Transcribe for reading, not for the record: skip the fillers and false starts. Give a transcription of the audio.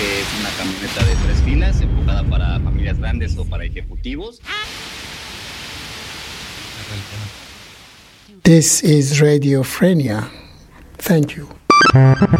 que es una camioneta de 3 filas, enfocada para familias grandes o para ejecutivos. This is Radio Frenia. Thank you.